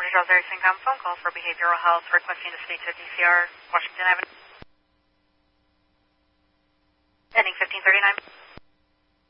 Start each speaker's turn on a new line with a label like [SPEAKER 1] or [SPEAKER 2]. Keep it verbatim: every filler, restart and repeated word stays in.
[SPEAKER 1] Charles Harrison Com phone call for behavioral health requesting to speak to D C R, Washington Avenue.